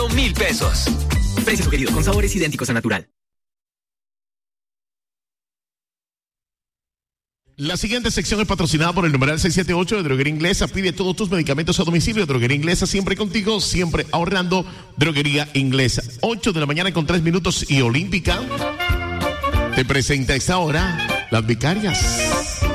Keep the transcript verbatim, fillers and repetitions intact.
Mil pesos. Precio sugerido con sabores idénticos a natural. La siguiente sección es patrocinada por el numeral seiscientos setenta y ocho de Droguería Inglesa. Pide todos tus medicamentos a domicilio. Droguería Inglesa, siempre contigo, siempre ahorrando. Droguería Inglesa. ocho de la mañana con tres minutos y Olímpica te presenta a esta hora Las Vicarias.